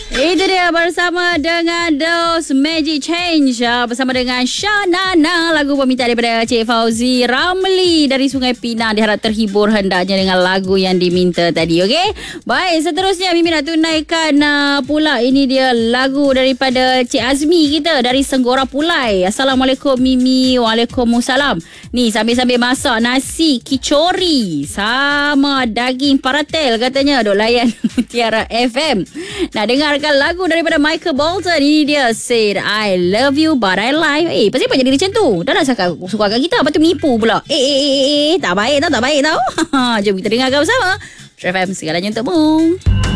Itu dia bersama dengan Those Magic Change bersama dengan Shanana, lagu permintaan daripada Cik Fauzi Ramli dari Sungai Pinang. Diharap terhibur hendaknya dengan lagu yang diminta tadi. Okey, baik, seterusnya Mimi nak tunaikan pula. Ini dia lagu daripada Cik Azmi kita dari Senggora Pulai. Assalamualaikum Mimi. Waalaikumsalam. Ni sambil-sambil masak nasi kicori sama daging paratel katanya. Duk layan Tiara FM. Nak dengarkan lagu daripada Michael Bolton. Ini dia Said I Love You But I Lie. Pasal apa jadi macam tu? Dah nak suka kat kita, lepas tu menipu pula. Tak baik tau. Jom kita dengarkan bersama FM, segalanya untukmu.